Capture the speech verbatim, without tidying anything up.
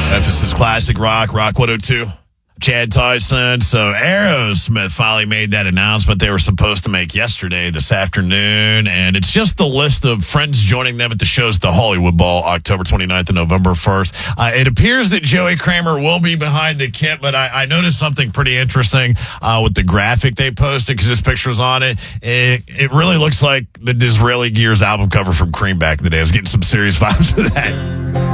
Memphis' classic rock, Rock one oh two. Chad Tyson. So Aerosmith finally made that announcement they were supposed to make yesterday, this afternoon. And it's just the list of friends joining them at the shows at the Hollywood Bowl, October twenty-ninth and November first. Uh, it appears that Joey Kramer will be behind the kit, but I, I noticed something pretty interesting uh, with the graphic they posted because this picture was on it. it. It really looks like the Disraeli Gears album cover from Cream back in the day. I was getting some serious vibes of that.